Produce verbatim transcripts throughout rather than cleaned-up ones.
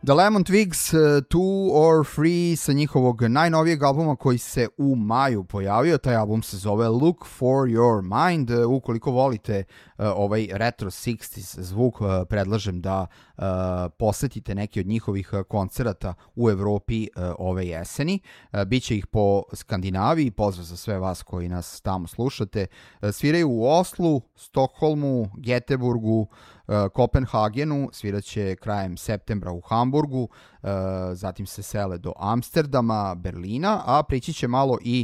The Lemon Twigs, uh, Two or Three sa njihovog najnovijeg albuma koji se u maju pojavio. Taj album se zove Look for Your Mind. Uh, ukoliko volite uh, ovaj retro šezdesetih zvuk, uh, predlažem da uh, posetite neki od njihovih uh, koncerata u Evropi uh, ove jeseni. Uh, Biće ih po Skandinaviji, pozdrav za sve vas koji nas tamo slušate. Uh, sviraju u Oslu, Stokholmu, Geteborgu, Kopenhagenu, sviraće krajem septembra u Hamburgu, zatim se sele do Amsterdama, Berlina, a prići će malo i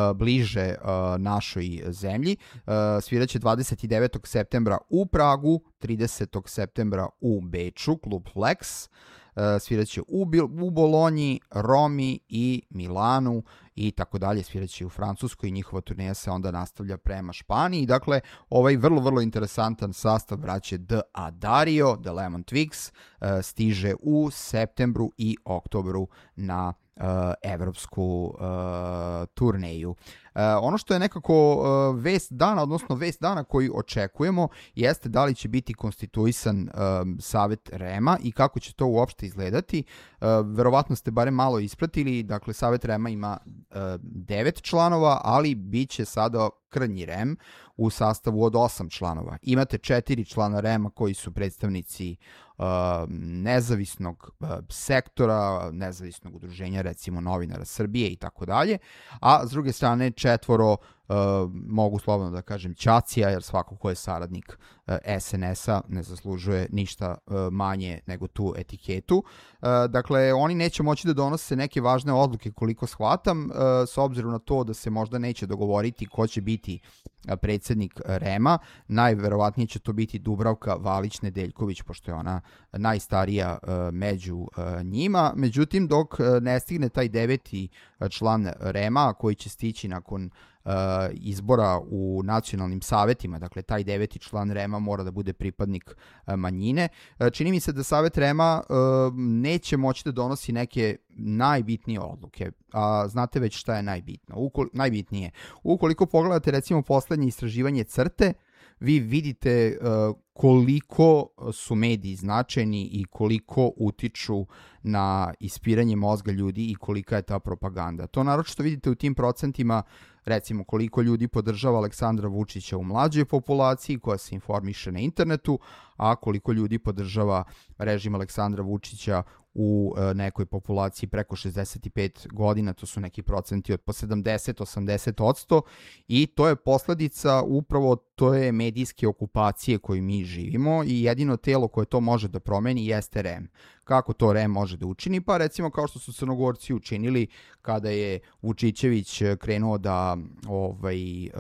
bliže našoj zemlji. Sviraće dvadeset devetog septembra u Pragu, tridesetog septembra u Beču, klub Flex, sviraće u, u Bolonji, Romi i Milanu i tako dalje, sviraće u Francuskoj i njihova turneja se onda nastavlja prema Španiji. Dakle, ovaj vrlo, vrlo interesantan sastav braće The Adario, The Lemon Twigs, stiže u septembru i oktobru na Uh, evropsku uh, turneju. Uh, ono što je nekako uh, vest dana, odnosno vest dana koji očekujemo, jeste da li će biti konstituisan um, Savet REM-a i kako će to uopšte izgledati. Uh, verovatno ste barem malo ispratili, dakle Savet REM-a ima uh, devet članova, ali bit će sada krnji REM u sastavu od osam članova. Imate četiri člana REM-a koji su predstavnici uh, nezavisnog uh, sektora, nezavisnog udruženja, recimo Novinara Srbije i tako dalje, a s druge strane četvoro, uh, mogu slobodno da kažem, ćacija, jer svako ko je saradnik uh, es en es-a ne zaslužuje ništa uh, manje nego tu etiketu. Uh, dakle, oni neće moći da donose neke važne odluke koliko shvatam, uh, s obzirom na to da se možda neće dogovoriti ko će biti predsjednik REM-a. Najverovatnije će to biti Dubravka Valić-Nedeljković, pošto je ona najstarija uh, među uh, njima. Međutim, dok uh, ne stigne taj deveti uh, član REM-a, koji će stići nakon uh, izbora u nacionalnim savetima, dakle taj deveti član REM-a mora da bude pripadnik uh, manjine. Uh, čini mi se da Savet REM-a uh, neće moći da donosi neke najbitnije odluke. A znate već šta je najbitno? Ukol- najbitnije. Ukoliko pogledate recimo poslednje istraživanje CRTE, vi vidite uh, koliko su mediji značajni i koliko utiču na ispiranje mozga ljudi i kolika je ta propaganda. To naročito vidite u tim procentima, recimo koliko ljudi podržava Aleksandra Vučića u mlađoj populaciji koja se informiše na internetu, a koliko ljudi podržava režim Aleksandra Vučića u nekoj populaciji preko šezdeset pet godina, to su neki procenti od po sedamdeset do osamdeset odsto i to je posledica upravo to je medijske okupacije koju mi živimo i jedino telo koje to može da promeni jeste REM. Kako to REM može da učini? Pa recimo kao što su Crnogorci učinili kada je Vučićević krenuo da ovaj,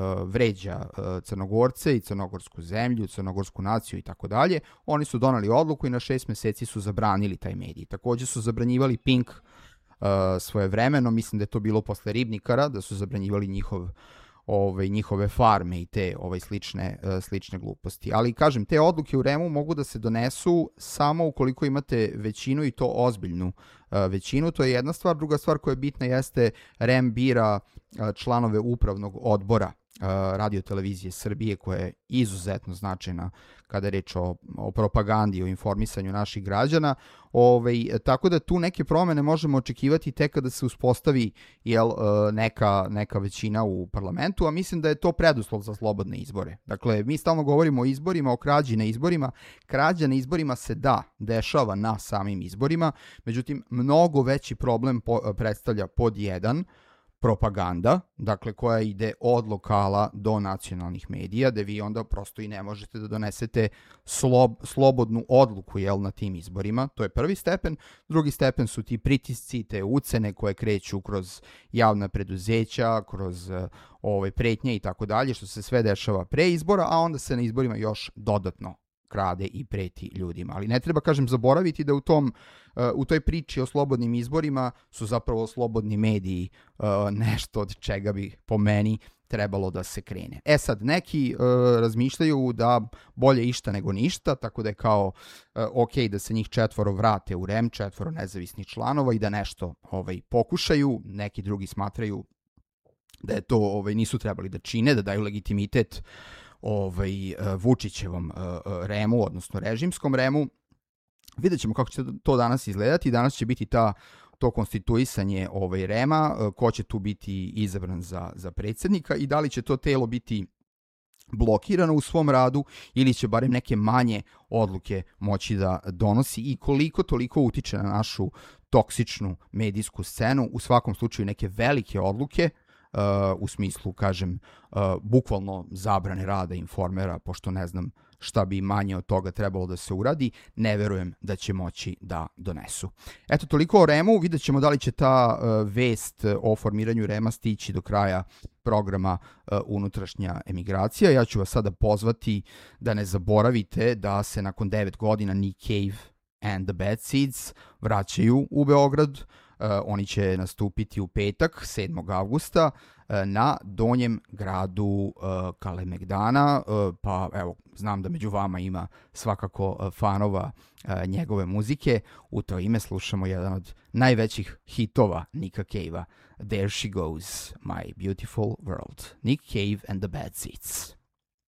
vređa Crnogorce i crnogorsku zemlju, crnogorsku naciju i tako dalje. Oni su donali odluku i na šest meseci su zabranili taj medij. Takođe su zabranjivali Pink uh, svojevremeno, mislim da je to bilo posle Ribnikara, da su zabranjivali njihov Ove, njihove farme i te ove, slične, uh, slične gluposti. Ali kažem, te odluke u REM-u mogu da se donesu samo ukoliko imate većinu i to ozbiljnu uh, većinu. To je jedna stvar. Druga stvar koja je bitna jeste REM bira uh, članove upravnog odbora Radio televizije Srbije, koja je izuzetno značajna kada je reč o, o propagandi, o informisanju naših građana. Ove, tako da tu neke promene možemo očekivati tek kada se uspostavi jel, neka, neka većina u parlamentu, a mislim da je to preduslov za slobodne izbore. Dakle, mi stalno govorimo o izborima, o krađi na izborima. Krađa na izborima se da, dešava na samim izborima, međutim, mnogo veći problem po, predstavlja pod jedan, propaganda, dakle koja ide od lokala do nacionalnih medija, da vi onda prosto i ne možete da donesete slob, slobodnu odluku jel, na tim izborima. To je prvi stepen. Drugi stepen su ti pritisci, te ucene koje kreću kroz javna preduzeća, kroz uh, ove pretnje i tako dalje, što se sve dešava pre izbora, a onda se na izborima još dodatno krade i preti ljudima. Ali ne treba, kažem, zaboraviti da u tom u toj priči o slobodnim izborima su zapravo slobodni mediji uh, nešto od čega bi po meni trebalo da se krene. E sad, neki uh, razmišljaju da bolje išta nego ništa, tako da je kao uh, ok da se njih četvoro vrate u REM, četvoro nezavisnih članova i da nešto ovaj, pokušaju. Neki drugi smatraju da je to ovaj, nisu trebali da čine, da daju legitimitet ovaj, Vučićevom uh, REM-u, odnosno režimskom REM-u. Vidjet ćemo kako će to danas izgledati. Danas će biti ta to konstituisanje ovaj REM-a, ko će tu biti izabran za, za predsjednika i da li će to telo biti blokirano u svom radu ili će barem neke manje odluke moći da donosi i koliko toliko utiče na našu toksičnu medijsku scenu. U svakom slučaju neke velike odluke, uh, u smislu, kažem, uh, bukvalno zabrane rada Informera, pošto ne znam šta bi manje od toga trebalo da se uradi, ne verujem da će moći da donesu. Eto, toliko o REM-u, vidjet ćemo da li će ta uh, vest o formiranju REM-a stići do kraja programa uh, unutrašnja emigracija. Ja ću vas sada pozvati da ne zaboravite da se nakon devet godina Nick Cave and the Bad Seeds vraćaju u Beograd. Uh, oni će nastupiti u petak, sedmog avgusta, uh, na Donjem gradu uh, Kalemegdana, uh, pa evo, znam da među vama ima svakako uh, fanova uh, njegove muzike. U to ime slušamo jedan od najvećih hitova Nicka Cavea, There She Goes, My Beautiful World. Nick Cave and the Bad Seeds.